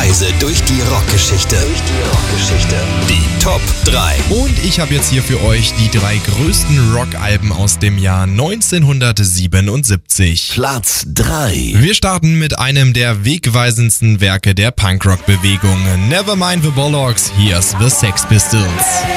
Reise durch die Rockgeschichte. Die Top 3. Und ich habe jetzt hier für euch die 3 größten Rockalben aus dem Jahr 1977. Platz 3. Wir starten mit einem der wegweisendsten Werke der Punkrock-Bewegung. Nevermind the Bollocks, here's the Sex Pistols.